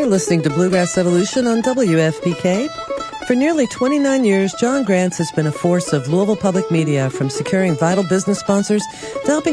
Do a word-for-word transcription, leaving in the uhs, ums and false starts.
You're listening to Bluegrass Evolution on W F P K. For nearly twenty-nine years, John Grants has been a force of Louisville public media, from securing vital business sponsors to helping